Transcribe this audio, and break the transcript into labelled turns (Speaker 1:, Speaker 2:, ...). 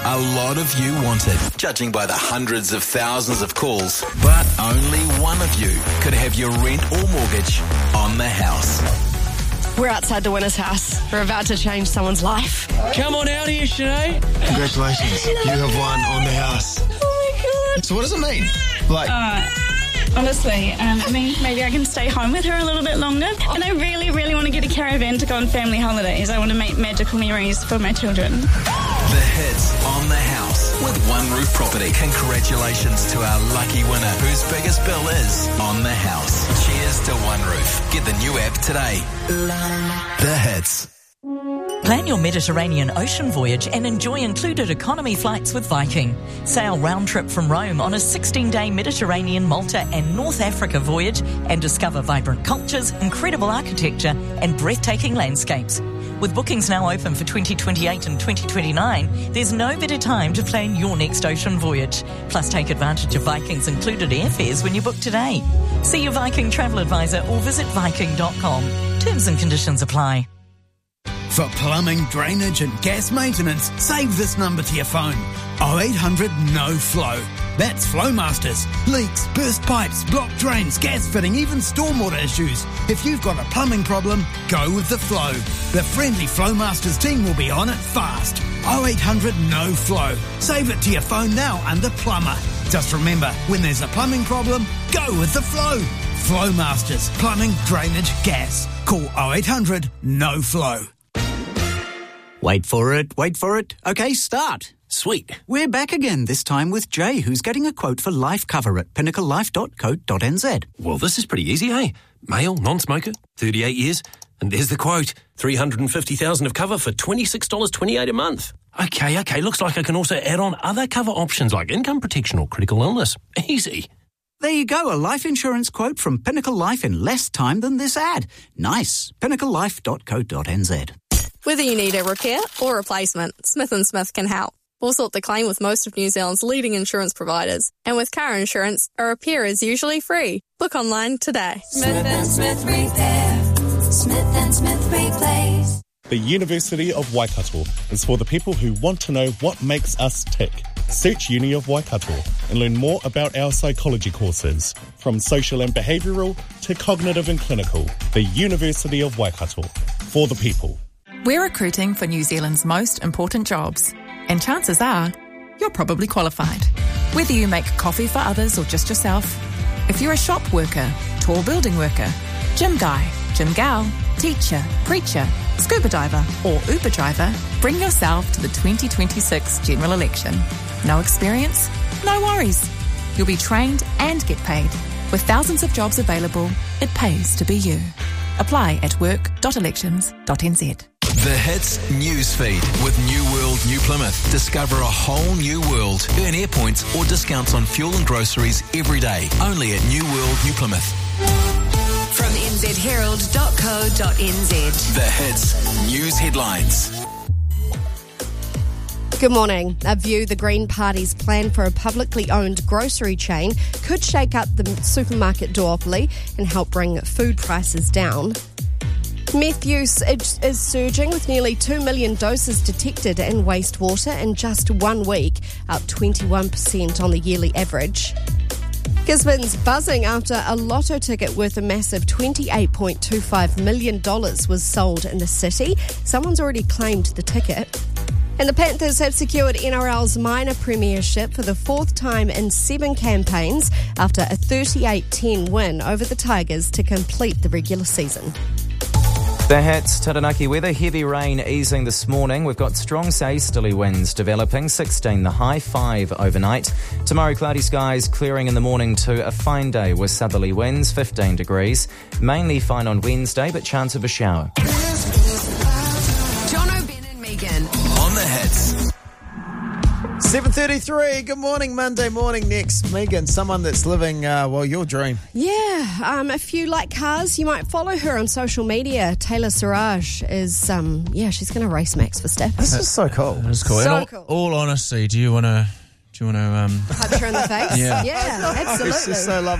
Speaker 1: a lot of you wanted, judging by the hundreds of thousands of calls. But only one of you could have your rent or mortgage on the house.
Speaker 2: We're outside the winner's house. We're about to change someone's life.
Speaker 3: Come on out here, Sinead.
Speaker 4: Congratulations. You have won on the house.
Speaker 2: Oh my God.
Speaker 4: So what does it mean?
Speaker 5: Honestly, it means maybe I can stay home with her a little bit longer. And I really, really want to get a caravan to go on family holidays. I want to make magical memories for my children.
Speaker 1: The hits on the house with One Roof Property. Congratulations to our lucky winner, whose biggest bill is on the house. Cheers to One Roof. Get the new app today. The hits.
Speaker 6: Plan your Mediterranean ocean voyage and enjoy included economy flights with Viking. Sail round trip from Rome on a 16-day Mediterranean, Malta and North Africa voyage and discover vibrant cultures, incredible architecture and breathtaking landscapes. With bookings now open for 2028 and 2029, there's no better time to plan your next ocean voyage. Plus, take advantage of Viking's included airfares when you book today. See your Viking travel advisor or visit viking.com. Terms and conditions apply.
Speaker 7: For plumbing, drainage and gas maintenance, save this number to your phone. 0800 No Flow. That's Flowmasters. Leaks, burst pipes, blocked drains, gas fitting, even stormwater issues. If you've got a plumbing problem, go with the Flow. The friendly Flowmasters team will be on it fast. 0800 No Flow. Save it to your phone now under plumber. Just remember, when there's a plumbing problem, go with the Flow. Flowmasters. Plumbing, drainage, gas. Call 0800 No Flow.
Speaker 8: Wait for it. Okay, start. Sweet. We're back again, this time with Jay, who's getting a quote for life cover at pinnaclelife.co.nz.
Speaker 9: Well, this is pretty easy, eh? Male, non-smoker, 38 years. And there's the quote. $350,000 of cover for $26.28 a month. Okay, looks like I can also add on other cover options like income protection or critical illness. Easy.
Speaker 8: There you go, a life insurance quote from Pinnacle Life in less time than this ad. Nice. pinnaclelife.co.nz.
Speaker 10: Whether you need a repair or replacement, Smith & Smith can help. We'll sort the claim with most of New Zealand's leading insurance providers. And with car insurance, a repair is usually free. Book online today.
Speaker 11: Smith & Smith Repair. Smith & Smith Replace.
Speaker 12: The University of Waikato is for the people who want to know what makes us tick. Search Uni of Waikato and learn more about our psychology courses, from social and behavioural to cognitive and clinical. The University of Waikato, for the people.
Speaker 13: We're recruiting for New Zealand's most important jobs, and chances are you're probably qualified. Whether you make coffee for others or just yourself, if you're a shop worker, tall building worker, gym guy, gym gal, teacher, preacher, scuba diver or Uber driver, bring yourself to the 2026 general election. No experience? No worries. You'll be trained and get paid. With thousands of jobs available, it pays to be you. Apply at work.elections.nz.
Speaker 1: The Hits Newsfeed with New World New Plymouth. Discover a whole new world. Earn air points or discounts on fuel and groceries every day. Only at New World New Plymouth.
Speaker 11: From nzherald.co.nz.
Speaker 1: The Hits News Headlines.
Speaker 2: Good morning. A View, the Green Party's plan for a publicly owned grocery chain could shake up the supermarket duopoly and help bring food prices down. Meth use is surging, with nearly 2 million doses detected in wastewater in just 1 week, up 21% on the yearly average. Gisborne's buzzing after a lotto ticket worth a massive $28.25 million was sold in the city. Someone's already claimed the ticket. And the Panthers have secured NRL's minor premiership for the 4th time in 7 campaigns after a 38-10 win over the Tigers to complete the regular season.
Speaker 14: The Hits, Taranaki weather, heavy rain easing this morning. We've got strong southeasterly winds developing, 16 the high, 5 overnight. Tomorrow, cloudy skies clearing in the morning to a fine day with southerly winds, 15 degrees. Mainly fine on Wednesday, but chance of a shower.
Speaker 11: Jono, Ben and Megan.
Speaker 1: On the Hits.
Speaker 15: 7:33. Good morning, Monday morning. Next, Megan, someone that's living, your dream.
Speaker 2: Yeah, if you like cars, you might follow her on social media. Taylor Siraj is, she's going to race Max Verstappen.
Speaker 15: This is so cool.
Speaker 3: It's cool.
Speaker 2: So
Speaker 3: In
Speaker 2: cool.
Speaker 3: all honesty, do you want to
Speaker 2: punch her in the face?
Speaker 3: Yeah.
Speaker 2: Yeah, absolutely.
Speaker 15: It's just so lovely.